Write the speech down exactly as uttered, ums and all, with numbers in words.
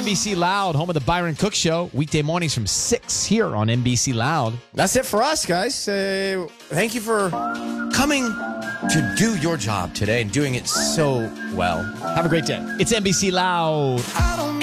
B C Loud, home of the Byron Cook Show. Weekday mornings from six here on N B C Loud. That's it for us, guys. Uh, thank you for coming to do your job today and doing it so well. Have a great day. It's N B C Loud.